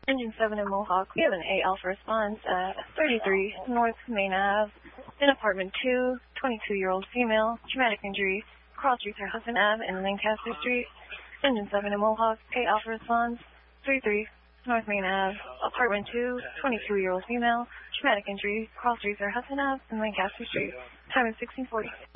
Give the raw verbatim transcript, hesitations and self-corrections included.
Engine seven in Mohawk, we have an A Alpha response at thirty-three North Main Ave, in apartment two, twenty-two-year-old female, traumatic injury, cross streets her husband Ave in Lancaster Street. Engine seven in Mohawk, A Alpha response, thirty-three North Main Ave, apartment two, twenty-two-year-old female, traumatic injury, cross streets her husband Ave in Lancaster Street. Time is sixteen forty.